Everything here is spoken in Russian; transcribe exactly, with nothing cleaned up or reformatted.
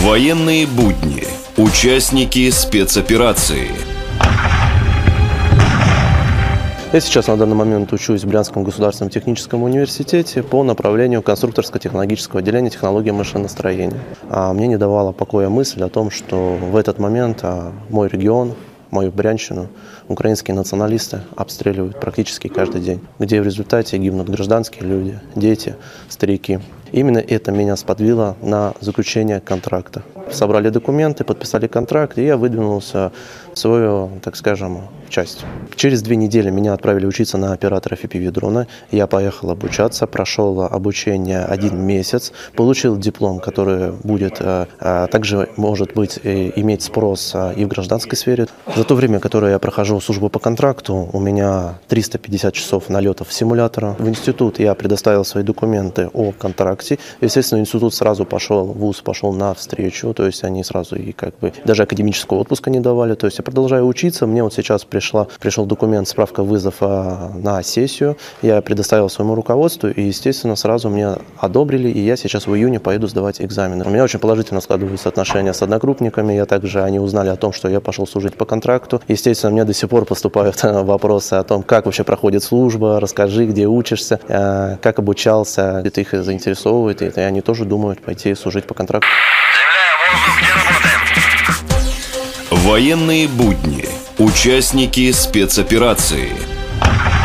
Военные будни. Участники спецоперации. Я сейчас на данный момент учусь в Брянском государственном техническом университете по направлению конструкторско-технологического отделения технологии машиностроения. А мне не давала покоя мысль о том, что в этот момент мой регион, мою Брянщину, украинские националисты обстреливают практически каждый день, где в результате гибнут гражданские люди, дети, старики. Именно это меня сподвигло на заключение контракта. Собрали документы, подписали контракт, и я выдвинулся в свою, так скажем, часть. Через две недели меня отправили учиться на оператора эф пи ви-дрона. Я поехал обучаться, прошел обучение один месяц, получил диплом, который будет, также может быть иметь спрос и в гражданской сфере. За то время, которое я прохожу службу по контракту, у меня триста пятьдесят часов налетов симулятора. В институт я предоставил свои документы о контракте. Естественно, институт сразу пошел, вуз пошел навстречу, то есть они сразу и как бы даже академического отпуска не давали. То есть я продолжаю учиться, мне вот сейчас пришла, пришел документ, справка вызова на сессию, я предоставил своему руководству, и, естественно, сразу мне одобрили, и я сейчас в июне поеду сдавать экзамены. У меня очень положительно складываются отношения с однокрупниками, я также, они узнали о том, что я пошел служить по контракту. Естественно, мне до сих пор поступают вопросы о том, как вообще проходит служба, расскажи, где учишься, как обучался, это их заинтересовывает, и они тоже думают пойти служить по контракту. Военные будни. Участники спецоперации.